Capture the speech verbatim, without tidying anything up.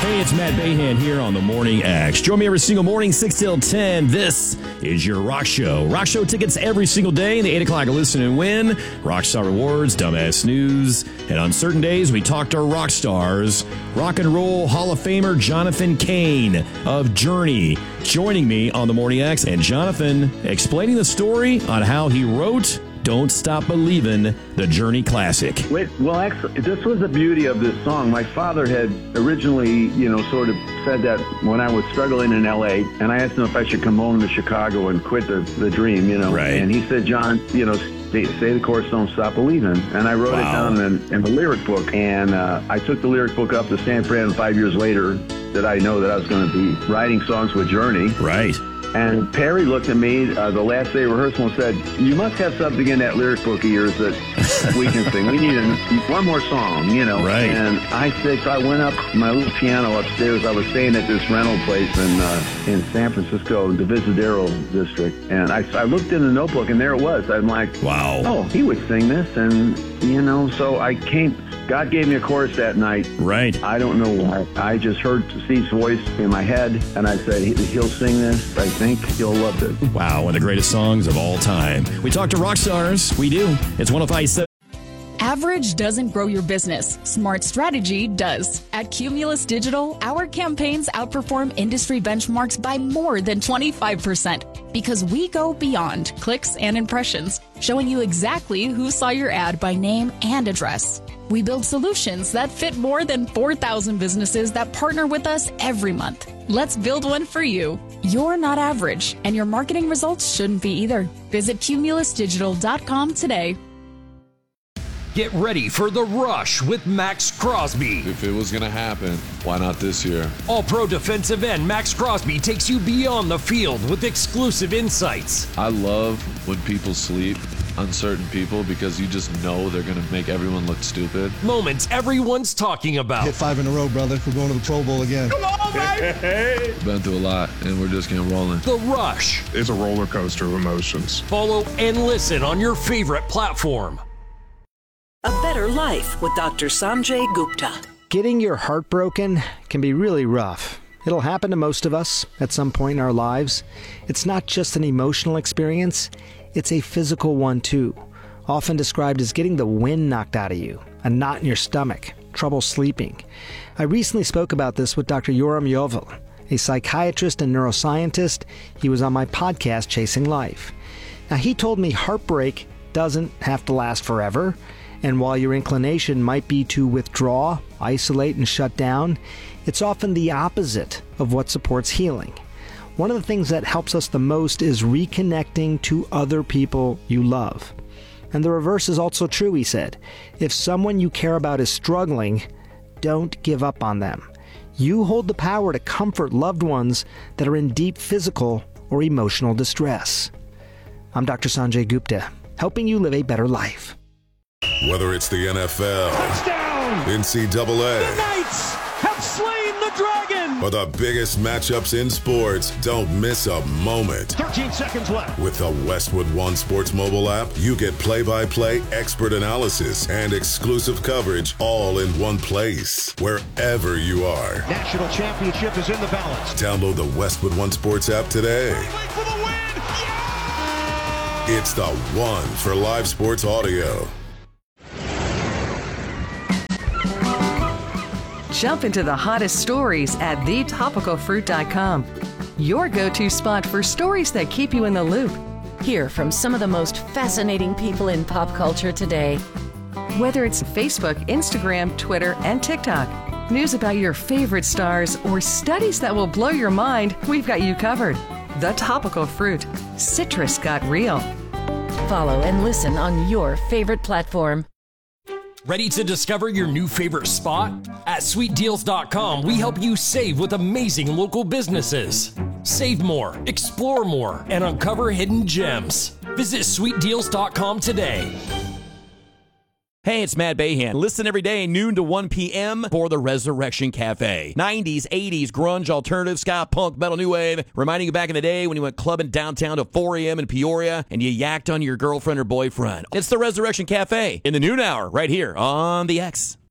Hey, it's Matt Bayhan here on the Morning X. Join me every single morning, six till ten. This is your Rock Show. Rock Show tickets every single day in the eight o'clock Listen and Win, Rockstar Rewards, Dumbass News, and on certain days we talk to rock stars. Rock and Roll Hall of Famer Jonathan Cain of Journey joining me on the Morning X, and Jonathan explaining the story on how he wrote Don't Stop Believin', the Journey classic. Wait, well, actually, this was the beauty of this song. My father had originally, you know, sort of said that when I was struggling in L A, and I asked him if I should come home to Chicago and quit the, the dream, you know. Right. And he said, John, you know, say, say the chorus, Don't Stop Believin'. And I wrote Wow. it down in, in the lyric book. And uh, I took the lyric book up to San Fran five years later that I know that I was going to be writing songs with Journey. Right. And Perry looked at me uh, the last day of rehearsal and said, you must have something in that lyric book of yours that we can sing. We need a, one more song, you know. Right. And I said, so I went up my little piano upstairs. I was staying at this rental place in uh, in San Francisco, the Visadero district. And I, I looked in the notebook, and there it was. I'm like, Wow. oh, he would sing this. And, you know, so I came... God gave me a chorus that night. Right. I don't know why. I just heard Steve's voice in my head, and I said, he, he'll sing this. I think he'll love it. Wow, one of the greatest songs of all time. We talk to rock stars. We do. It's one oh five point seven. Average doesn't grow your business. Smart strategy does. At Cumulus Digital, our campaigns outperform industry benchmarks by more than twenty-five percent because we go beyond clicks and impressions, showing you exactly who saw your ad by name and address. We build solutions that fit more than four thousand businesses that partner with us every month. Let's build one for you. You're not average, and your marketing results shouldn't be either. Visit cumulus digital dot com today. Get ready for The Rush with Max Crosby. If it was going to happen, why not this year? All-pro defensive end Max Crosby takes you beyond the field with exclusive insights. I love when people sleep, uncertain people, because you just know they're going to make everyone look stupid. Moments everyone's talking about. Hit five in a row, brother. We're going to the Pro Bowl again. Come on, baby! Been through a lot, and we're just getting rolling. The Rush. It's a roller coaster of emotions. Follow and listen on your favorite platform. A Better Life with Doctor Sanjay Gupta. Getting your heart broken can be really rough. It'll happen to most of us at some point in our lives. It's not just an emotional experience, it's a physical one too. Often described as getting the wind knocked out of you, a knot in your stomach, trouble sleeping. I recently spoke about this with Doctor Yoram Yovel, a psychiatrist and neuroscientist. He was on my podcast, Chasing Life. Now, he told me heartbreak doesn't have to last forever. And while your inclination might be to withdraw, isolate, and shut down, it's often the opposite of what supports healing. One of the things that helps us the most is reconnecting to other people you love. And the reverse is also true, he said. If someone you care about is struggling, don't give up on them. You hold the power to comfort loved ones that are in deep physical or emotional distress. I'm Doctor Sanjay Gupta, helping you live a better life. Whether it's the N F L, touchdown, N C double A, the Knights have slain the dragon, or the biggest matchups in sports, don't miss a moment. thirteen seconds left. With the Westwood One Sports mobile app, you get play-by-play expert analysis and exclusive coverage all in one place, wherever you are. National championship is in the balance. Download the Westwood One Sports app today. For the win. Yeah! It's the one for live sports audio. Jump into the hottest stories at the topical fruit dot com. Your go-to spot for stories that keep you in the loop. Hear from some of the most fascinating people in pop culture today. Whether it's Facebook, Instagram, Twitter, and TikTok, news about your favorite stars, or studies that will blow your mind, we've got you covered. The Topical Fruit. Citrus got real. Follow and listen on your favorite platform. Ready to discover your new favorite spot? At sweet deals dot com, we help you save with amazing local businesses. Save more, explore more, and uncover hidden gems. Visit sweet deals dot com today. Hey, it's Matt Bayhan. Listen every day, noon to one p.m. for the Resurrection Cafe. nineties, eighties, grunge, alternative, ska, punk, metal, new wave. Reminding you back in the day when you went clubbing downtown to four a.m. in Peoria and you yacked on your girlfriend or boyfriend. It's the Resurrection Cafe in the noon hour right here on the X.